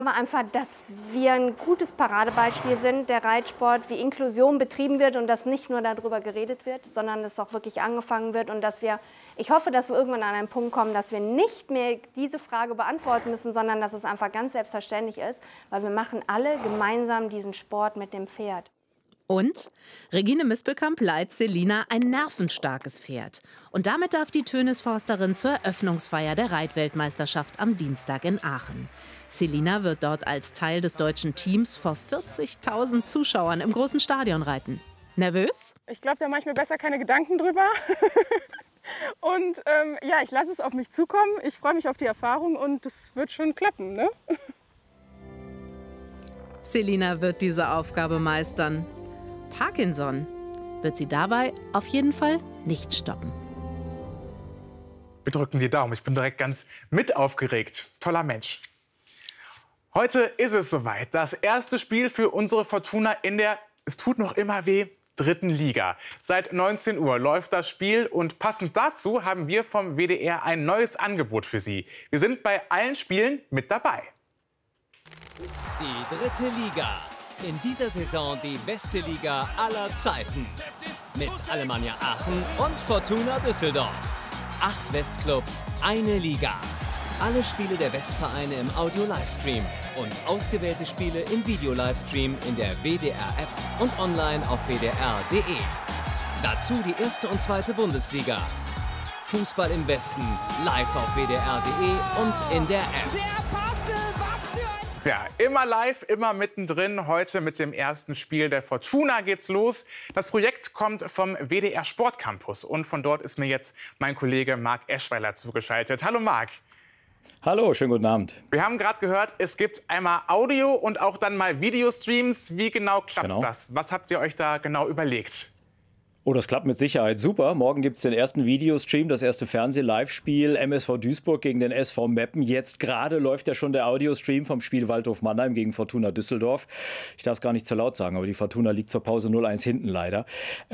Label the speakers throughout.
Speaker 1: Aber einfach, dass wir ein gutes Paradebeispiel sind, der Reitsport, wie Inklusion betrieben wird und dass nicht nur darüber geredet wird, sondern dass auch wirklich angefangen wird und dass wir, ich hoffe, dass wir irgendwann an einen Punkt kommen, dass wir nicht mehr diese Frage beantworten müssen, sondern dass es einfach ganz selbstverständlich ist, weil wir machen alle gemeinsam diesen Sport mit dem Pferd.
Speaker 2: Und Regine Mispelkamp leiht Selina ein nervenstarkes Pferd. Und damit darf die Tönisforsterin zur Eröffnungsfeier der Reitweltmeisterschaft am Dienstag in Aachen. Selina wird dort als Teil des deutschen Teams vor 40.000 Zuschauern im großen Stadion reiten. Nervös?
Speaker 3: Ich glaube, da mache ich mir besser keine Gedanken drüber. Und ja, ich lasse es auf mich zukommen. Ich freue mich auf die Erfahrung und es wird schon klappen, ne?
Speaker 2: Selina wird diese Aufgabe meistern. Parkinson wird sie dabei auf jeden Fall nicht stoppen.
Speaker 4: Wir drücken die Daumen. Ich bin direkt ganz mit aufgeregt. Toller Mensch. Heute ist es soweit. Das erste Spiel für unsere Fortuna in der, es tut noch immer weh, dritten Liga. Seit 19 Uhr läuft das Spiel und passend dazu haben wir vom WDR ein neues Angebot für Sie. Wir sind bei allen Spielen mit dabei.
Speaker 5: Die dritte Liga. In dieser Saison die beste Liga aller Zeiten. Mit Alemannia Aachen und Fortuna Düsseldorf. 8 Westclubs, eine Liga. Alle Spiele der Westvereine im Audio-Livestream und ausgewählte Spiele im Video-Livestream in der WDR-App und online auf wdr.de. Dazu die erste und zweite Bundesliga. Fußball im Westen, live auf wdr.de und in der App.
Speaker 4: Ja, immer live, immer mittendrin. Heute mit dem ersten Spiel der Fortuna geht's los. Das Projekt kommt vom WDR Sportcampus und von dort ist mir jetzt mein Kollege Marc Eschweiler zugeschaltet. Hallo Marc.
Speaker 6: Hallo, schönen guten Abend.
Speaker 4: Wir haben gerade gehört, es gibt einmal Audio und auch dann mal Videostreams. Wie genau klappt das? Was habt ihr euch da genau überlegt?
Speaker 6: Oh, das klappt mit Sicherheit super. Morgen gibt es den ersten Videostream, das erste Fernseh-Live-Spiel MSV Duisburg gegen den SV Meppen. Jetzt gerade läuft ja schon der Audiostream vom Spiel Waldhof Mannheim gegen Fortuna Düsseldorf. Ich darf es gar nicht zu laut sagen, aber die Fortuna liegt zur Pause 0-1 hinten leider.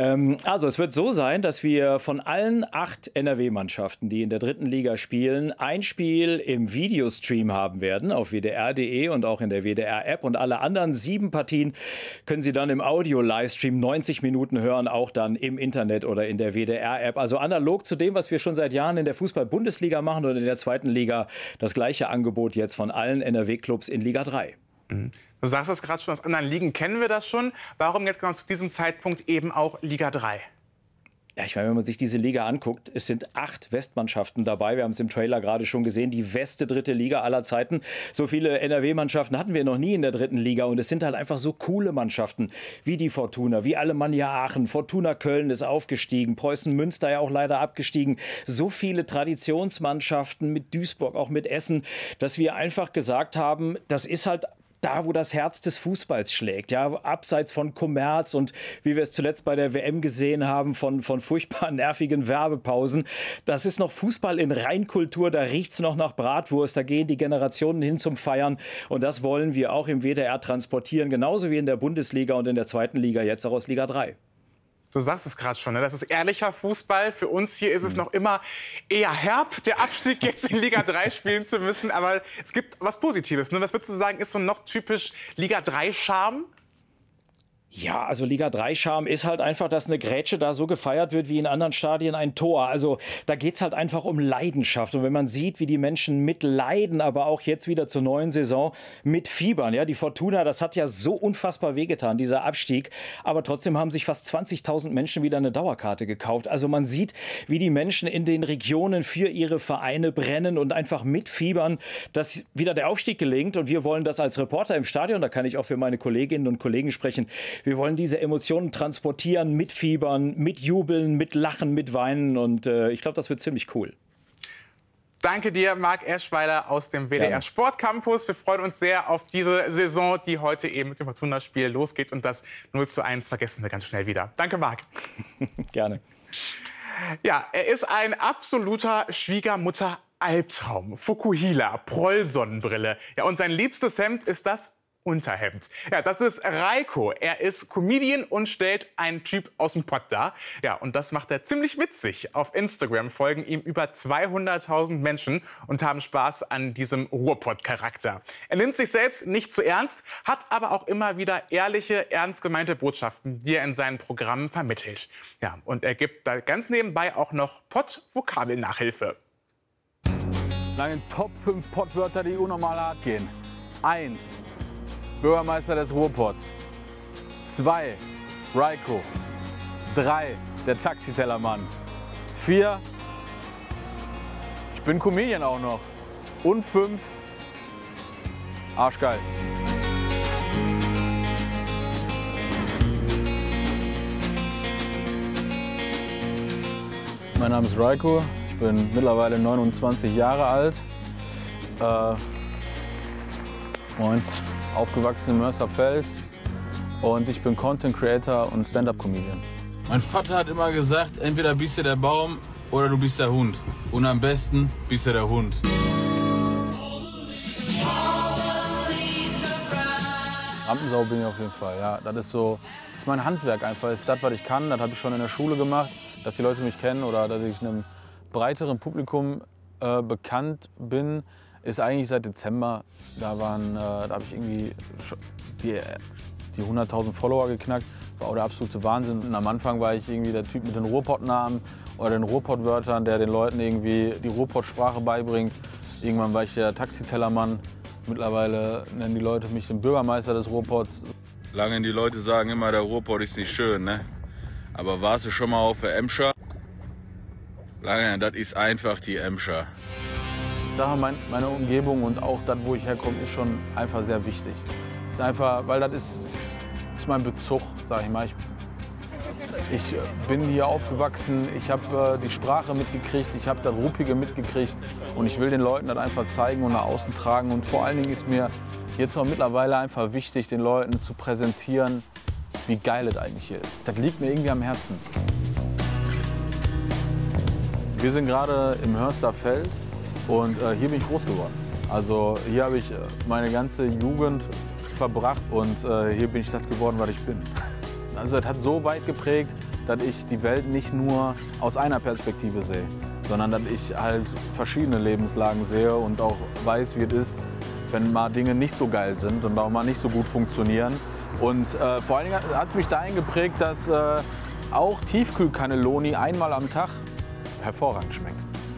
Speaker 6: Also es wird so sein, dass wir von allen 8 NRW-Mannschaften, die in der dritten Liga spielen, ein Spiel im Videostream haben werden auf wdr.de und auch in der WDR-App. Und alle anderen 7 Partien können Sie dann im Audio-Livestream 90 Minuten hören, auch dann im Internet oder in der WDR-App. Also analog zu dem, was wir schon seit Jahren in der Fußball-Bundesliga machen und in der zweiten Liga, das gleiche Angebot jetzt von allen NRW-Clubs in Liga 3.
Speaker 4: Du sagst es gerade schon, aus anderen Ligen kennen wir das schon. Warum jetzt genau zu diesem Zeitpunkt eben auch Liga 3?
Speaker 6: Ja, ich meine, wenn man sich diese Liga anguckt, es sind 8 Westmannschaften dabei. Wir haben es im Trailer gerade schon gesehen, die beste dritte Liga aller Zeiten. So viele NRW-Mannschaften hatten wir noch nie in der dritten Liga. Und es sind halt einfach so coole Mannschaften, wie die Fortuna, wie Alemannia Aachen. Fortuna Köln ist aufgestiegen, Preußen Münster ja auch leider abgestiegen. So viele Traditionsmannschaften mit Duisburg, auch mit Essen, dass wir einfach gesagt haben, das ist halt da, wo das Herz des Fußballs schlägt, ja, abseits von Kommerz und wie wir es zuletzt bei der WM gesehen haben, von furchtbar nervigen Werbepausen. Das ist noch Fußball in Reinkultur, da riecht es noch nach Bratwurst, da gehen die Generationen hin zum Feiern und das wollen wir auch im WDR transportieren, genauso wie in der Bundesliga und in der zweiten Liga, jetzt auch aus Liga 3.
Speaker 4: Du sagst es gerade schon, ne? Das ist ehrlicher Fußball. Für uns hier ist es noch immer eher herb, der Abstieg jetzt in Liga 3 spielen zu müssen. Aber es gibt was Positives. Ne? Was würdest du sagen, ist so noch typisch Liga 3-Charme?
Speaker 6: Ja, also Liga 3-Charme ist halt einfach, dass eine Grätsche da so gefeiert wird wie in anderen Stadien ein Tor. Also da geht es halt einfach um Leidenschaft. Und wenn man sieht, wie die Menschen mitleiden, aber auch jetzt wieder zur neuen Saison mitfiebern. Ja, die Fortuna, das hat ja so unfassbar wehgetan, dieser Abstieg. Aber trotzdem haben sich fast 20.000 Menschen wieder eine Dauerkarte gekauft. Also man sieht, wie die Menschen in den Regionen für ihre Vereine brennen und einfach mitfiebern, dass wieder der Aufstieg gelingt. Und wir wollen das als Reporter im Stadion, da kann ich auch für meine Kolleginnen und Kollegen sprechen, wir wollen diese Emotionen transportieren, mitfiebern, mitjubeln, mitlachen, mitweinen und ich glaube, das wird ziemlich cool.
Speaker 4: Danke dir, Marc Eschweiler aus dem WDR Sportcampus. Wir freuen uns sehr auf diese Saison, die heute eben mit dem Fortuna-Spiel losgeht. Und das 0:1 vergessen wir ganz schnell wieder. Danke, Marc.
Speaker 6: Gerne.
Speaker 4: Ja, er ist ein absoluter Schwiegermutter-Albtraum. Fukuhila, Proll-Sonnenbrille. Ja, und sein liebstes Hemd ist das Unterhemd. Ja, das ist Reiko. Er ist Comedian und stellt einen Typ aus dem Pott dar. Ja, und das macht er ziemlich witzig. Auf Instagram folgen ihm über 200.000 Menschen und haben Spaß an diesem Ruhrpott-Charakter. Er nimmt sich selbst nicht zu ernst, hat aber auch immer wieder ehrliche, ernst gemeinte Botschaften, die er in seinen Programmen vermittelt. Ja, und er gibt da ganz nebenbei auch noch Pott-Vokabelnachhilfe.
Speaker 7: Lange Top 5 Pottwörter, die unnormal hart gehen. 1. Bürgermeister des Ruhrpots. 2. Reiko. 3. Der Taxitellermann. 4. Ich bin Comedian auch noch. Und 5. Arschgeil. Mein Name ist Reiko. Ich bin mittlerweile 29 Jahre alt. Moin. Aufgewachsen in Mörsterfeld und ich bin Content Creator und Stand-Up-Comedian.
Speaker 8: Mein Vater hat immer gesagt, entweder bist du der Baum oder du bist der Hund. Und am besten bist du der Hund.
Speaker 7: Rampensau bin ich auf jeden Fall, ja. Das ist so, das ist mein Handwerk einfach. Das ist das, was ich kann. Das habe ich schon in der Schule gemacht, dass die Leute mich kennen oder dass ich einem breiteren Publikum bekannt bin. Ist eigentlich seit Dezember, da habe ich irgendwie die 100.000 Follower geknackt. War auch der absolute Wahnsinn. Und am Anfang war ich irgendwie der Typ mit den Ruhrpott-Namen oder den Ruhrpott-Wörtern, der den Leuten irgendwie die Ruhrpott-Sprache beibringt. Irgendwann war ich der Taxitellermann. Mittlerweile nennen die Leute mich den Bürgermeister des Ruhrpots.
Speaker 8: Lange die Leute sagen immer, der Ruhrpott ist nicht schön, ne? Aber warst du schon mal auf der Emscher? Lange, das ist einfach die Emscher.
Speaker 7: Meine Umgebung und auch das, wo ich herkomme, ist schon einfach sehr wichtig. Ist einfach, weil das ist mein Bezug, sag ich mal. Ich bin hier aufgewachsen, ich habe die Sprache mitgekriegt, ich habe das Ruppige mitgekriegt und ich will den Leuten das einfach zeigen und nach außen tragen. Und vor allen Dingen ist mir jetzt auch mittlerweile einfach wichtig, den Leuten zu präsentieren, wie geil es eigentlich hier ist. Das liegt mir irgendwie am Herzen. Wir sind gerade im Hörsterfeld. Und hier bin ich groß geworden. Also hier habe ich meine ganze Jugend verbracht und hier bin ich das geworden, was ich bin. Also es hat so weit geprägt, dass ich die Welt nicht nur aus einer Perspektive sehe, sondern dass ich halt verschiedene Lebenslagen sehe und auch weiß, wie es ist, wenn mal Dinge nicht so geil sind und auch mal nicht so gut funktionieren. Und vor allen Dingen hat es mich dahin geprägt, dass auch Tiefkühlcannelloni einmal am Tag hervorragend schmeckt.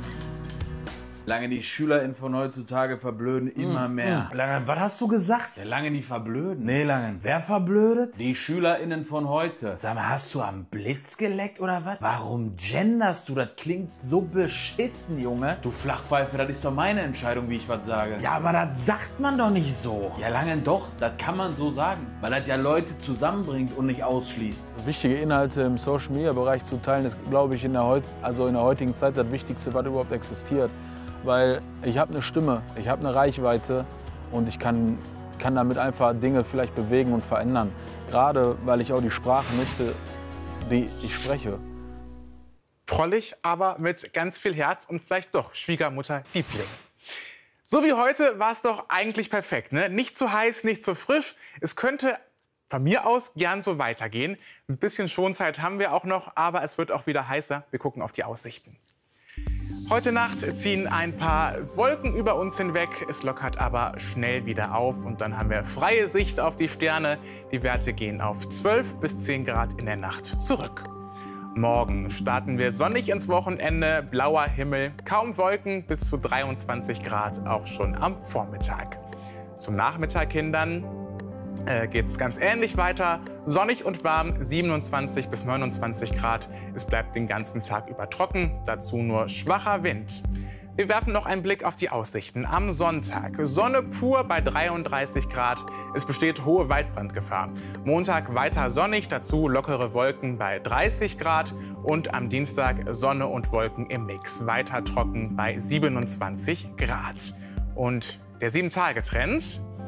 Speaker 8: Lange die SchülerInnen von heutzutage verblöden immer mehr.
Speaker 9: Lange, was hast du gesagt?
Speaker 8: Ja, Lange die verblöden.
Speaker 9: Nee, Lange, wer verblödet?
Speaker 8: Die SchülerInnen von heute.
Speaker 9: Sag mal, hast du am Blitz geleckt oder was? Warum genderst du? Das klingt so beschissen, Junge.
Speaker 8: Du Flachpfeife, das ist doch meine Entscheidung, wie ich was sage.
Speaker 9: Ja, aber das sagt man doch nicht so.
Speaker 8: Ja, Lange doch, das kann man so sagen. Weil das ja Leute zusammenbringt und nicht ausschließt.
Speaker 7: Wichtige Inhalte im Social-Media-Bereich zu teilen, ist, glaube ich, in der heutigen Zeit das Wichtigste, was überhaupt existiert. Weil ich habe eine Stimme, ich habe eine Reichweite und ich kann damit einfach Dinge vielleicht bewegen und verändern. Gerade weil ich auch die Sprache nutze, die ich spreche.
Speaker 4: Prollig, aber mit ganz viel Herz und vielleicht doch Schwiegermutter-Liebling. So wie heute war es doch eigentlich perfekt, ne? Nicht zu heiß, nicht zu frisch. Es könnte von mir aus gern so weitergehen. Ein bisschen Schonzeit haben wir auch noch, aber es wird auch wieder heißer. Wir gucken auf die Aussichten. Heute Nacht ziehen ein paar Wolken über uns hinweg. Es lockert aber schnell wieder auf und dann haben wir freie Sicht auf die Sterne. Die Werte gehen auf 12 bis 10 Grad in der Nacht zurück. Morgen starten wir sonnig ins Wochenende, blauer Himmel, kaum Wolken, bis zu 23 Grad auch schon am Vormittag. Zum Nachmittag hin dann geht es ganz ähnlich weiter. Sonnig und warm, 27 bis 29 Grad. Es bleibt den ganzen Tag über trocken, dazu nur schwacher Wind. Wir werfen noch einen Blick auf die Aussichten. Am Sonntag Sonne pur bei 33 Grad. Es besteht hohe Waldbrandgefahr. Montag weiter sonnig, dazu lockere Wolken bei 30 Grad. Und am Dienstag Sonne und Wolken im Mix. Weiter trocken bei 27 Grad. Und der 7-Tage-Trend.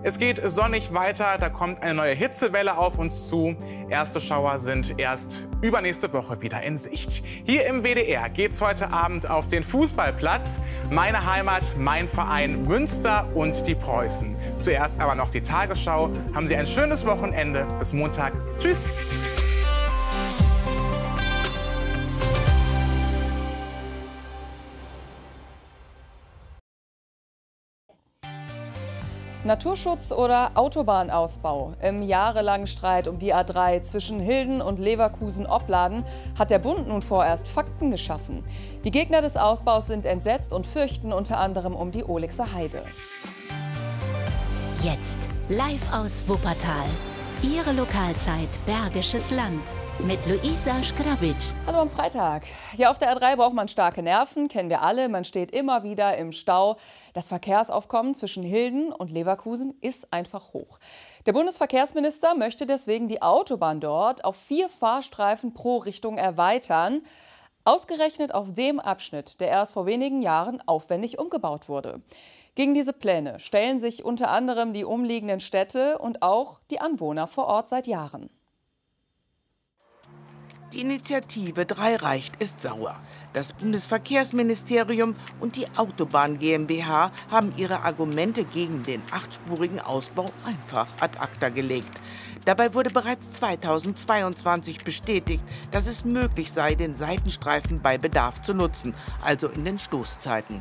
Speaker 4: Es geht sonnig weiter, da kommt eine neue Hitzewelle auf uns zu. Erste Schauer sind erst übernächste Woche wieder in Sicht. Hier im WDR geht's heute Abend auf den Fußballplatz. Meine Heimat, mein Verein Münster und die Preußen. Zuerst aber noch die Tagesschau. Haben Sie ein schönes Wochenende. Bis Montag. Tschüss.
Speaker 10: Naturschutz oder Autobahnausbau? Im jahrelangen Streit um die A3 zwischen Hilden und Leverkusen-Opladen hat der Bund nun vorerst Fakten geschaffen. Die Gegner des Ausbaus sind entsetzt und fürchten unter anderem um die Ohlixer Heide.
Speaker 11: Jetzt live aus Wuppertal. Ihre Lokalzeit Bergisches Land mit Luisa Schgrabic.
Speaker 10: Hallo am Freitag. Ja, auf der A3 braucht man starke Nerven, kennen wir alle. Man steht immer wieder im Stau. Das Verkehrsaufkommen zwischen Hilden und Leverkusen ist einfach hoch. Der Bundesverkehrsminister möchte deswegen die Autobahn dort auf 4 Fahrstreifen pro Richtung erweitern. Ausgerechnet auf dem Abschnitt, der erst vor wenigen Jahren aufwendig umgebaut wurde. Gegen diese Pläne stellen sich unter anderem die umliegenden Städte und auch die Anwohner vor Ort seit Jahren.
Speaker 12: Die Initiative 3 reicht ist sauer. Das Bundesverkehrsministerium und die Autobahn GmbH haben ihre Argumente gegen den 8-spurigen Ausbau einfach ad acta gelegt. Dabei wurde bereits 2022 bestätigt, dass es möglich sei, den Seitenstreifen bei Bedarf zu nutzen, also in den Stoßzeiten.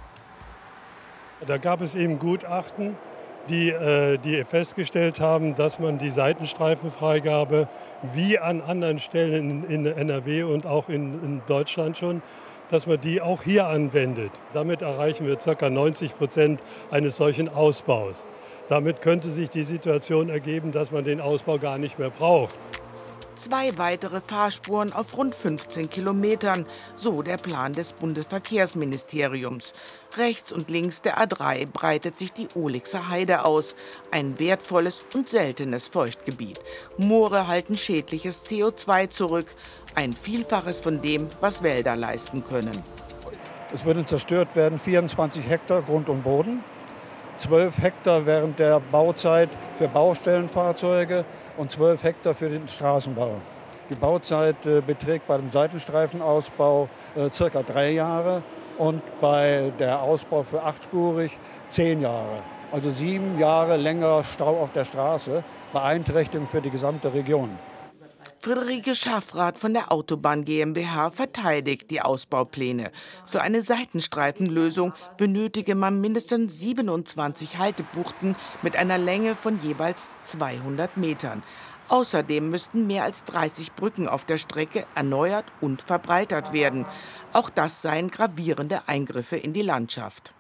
Speaker 13: Da gab es eben Gutachten, die festgestellt haben, dass man die Seitenstreifenfreigabe wie an anderen Stellen in NRW und auch in Deutschland schon, dass man die auch hier anwendet. Damit erreichen wir ca. 90% eines solchen Ausbaus. Damit könnte sich die Situation ergeben, dass man den Ausbau gar nicht mehr braucht.
Speaker 12: 2 weitere Fahrspuren auf rund 15 Kilometern, so der Plan des Bundesverkehrsministeriums. Rechts und links der A3 breitet sich die Ohlixer Heide aus, ein wertvolles und seltenes Feuchtgebiet. Moore halten schädliches CO2 zurück, ein Vielfaches von dem, was Wälder leisten können.
Speaker 14: Es würden zerstört werden 24 Hektar Grund und Boden, 12 Hektar während der Bauzeit für Baustellenfahrzeuge und 12 Hektar für den Straßenbau. Die Bauzeit beträgt bei dem Seitenstreifenausbau ca. 3 Jahre und bei der Ausbau für 8-spurig 10 Jahre. Also 7 Jahre länger Stau auf der Straße, Beeinträchtigung für die gesamte Region.
Speaker 12: Friederike Schaffrath von der Autobahn GmbH verteidigt die Ausbaupläne. Für eine Seitenstreifenlösung benötige man mindestens 27 Haltebuchten mit einer Länge von jeweils 200 Metern. Außerdem müssten mehr als 30 Brücken auf der Strecke erneuert und verbreitert werden. Auch das seien gravierende Eingriffe in die Landschaft.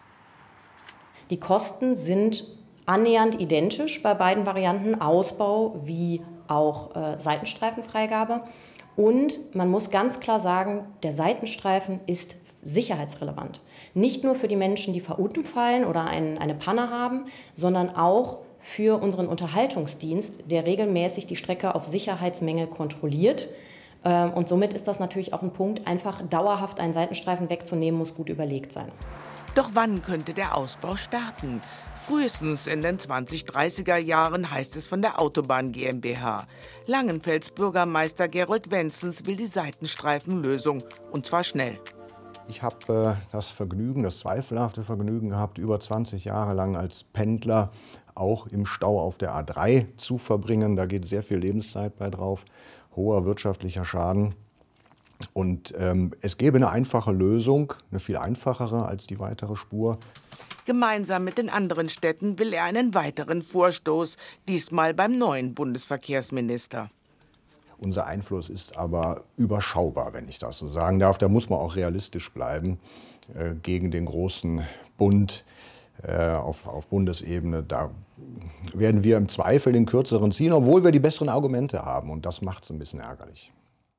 Speaker 15: Die Kosten sind annähernd identisch bei beiden Varianten, Ausbau wie auch Seitenstreifenfreigabe. Und man muss ganz klar sagen, der Seitenstreifen ist sicherheitsrelevant. Nicht nur für die Menschen, die verunfallen oder eine Panne haben, sondern auch für unseren Unterhaltungsdienst, der regelmäßig die Strecke auf Sicherheitsmängel kontrolliert. Und somit ist das natürlich auch ein Punkt, einfach dauerhaft einen Seitenstreifen wegzunehmen, muss gut überlegt sein.
Speaker 12: Doch wann könnte der Ausbau starten? Frühestens in den 2030er Jahren, heißt es von der Autobahn GmbH. Langenfelds Bürgermeister Gerold Wenzens will die Seitenstreifenlösung, und zwar schnell.
Speaker 16: Ich habe das zweifelhafte Vergnügen gehabt, über 20 Jahre lang als Pendler auch im Stau auf der A3 zu verbringen. Da geht sehr viel Lebenszeit bei drauf, hoher wirtschaftlicher Schaden. Und es gäbe eine einfache Lösung, eine viel einfachere als die weitere Spur.
Speaker 12: Gemeinsam mit den anderen Städten will er einen weiteren Vorstoß, diesmal beim neuen Bundesverkehrsminister.
Speaker 16: Unser Einfluss ist aber überschaubar, wenn ich das so sagen darf. Da muss man auch realistisch bleiben gegen den großen Bund auf Bundesebene. Da werden wir im Zweifel den kürzeren ziehen, obwohl wir die besseren Argumente haben. Und das macht es ein bisschen ärgerlich.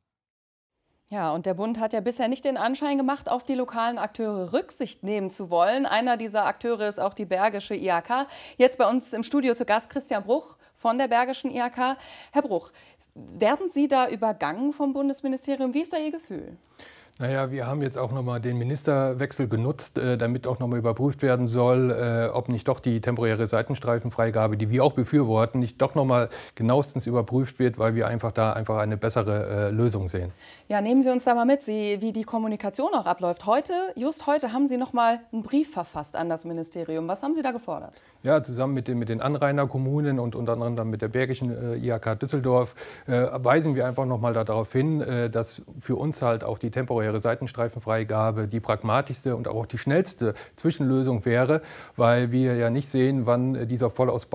Speaker 10: Ja, und der Bund hat ja bisher nicht den Anschein gemacht, auf die lokalen Akteure Rücksicht nehmen zu wollen. Einer dieser Akteure ist auch die Bergische IHK. Jetzt bei uns im Studio zu Gast Christian Bruch von der Bergischen IHK. Herr Bruch, werden Sie da übergangen vom Bundesministerium? Wie ist da Ihr Gefühl?
Speaker 17: Naja, wir haben jetzt auch nochmal den Ministerwechsel genutzt, damit auch nochmal überprüft werden soll, ob nicht doch die temporäre Seitenstreifenfreigabe, die wir auch befürworten, nicht doch nochmal genauestens überprüft wird, weil wir da einfach eine bessere Lösung sehen.
Speaker 10: Ja, nehmen Sie uns da mal mit, wie die Kommunikation auch abläuft. Just heute haben Sie nochmal einen Brief verfasst an das Ministerium. Was haben Sie da gefordert?
Speaker 17: Ja, zusammen mit den Anrainerkommunen und unter anderem dann mit der Bergischen IHK Düsseldorf weisen wir einfach nochmal darauf hin, dass für uns halt auch die temporäre Seitenstreifenfreigabe die pragmatischste und auch die schnellste Zwischenlösung wäre, weil wir ja nicht sehen, wann dieser Vollausbau